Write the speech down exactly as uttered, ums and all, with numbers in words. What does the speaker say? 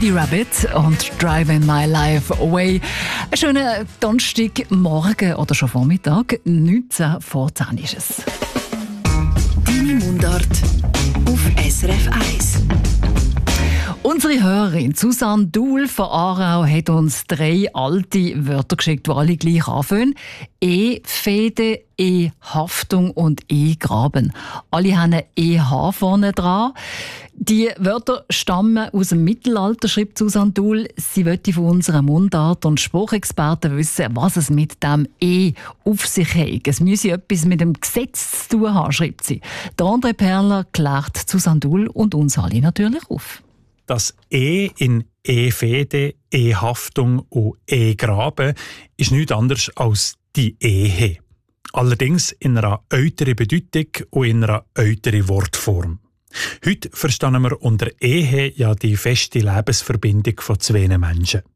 Lady Rabbit und Driving My Life Away. Einen schönen Donnerstagmorgen oder schon Vormittag, neunzehn vor zehn ist es. Deine Mundart auf S R F eins. Unsere Hörerin Susanne Duhl von Aarau hat uns drei alte Wörter geschickt, die alle gleich anfangen. E-Fehde, E-Haftung und E-Graben. Alle haben ein E H vorne dran. Die Wörter stammen aus dem Mittelalter, schreibt Susanne Duhl. Sie möchte von unserer Mundart- und Spruchexperten wissen, was es mit dem E auf sich hat. Es müsse etwas mit dem Gesetz zu tun haben, schreibt sie. Der André Perler klärt Susanne Duhl und uns alle natürlich auf. Das E in E-Fehde, E-Haftung und E-Graben ist nichts anderes als die Ehe. Allerdings in einer älteren Bedeutung und in einer älteren Wortform. Heute verstehen wir unter Ehe ja die feste Lebensverbindung von zwei Menschen.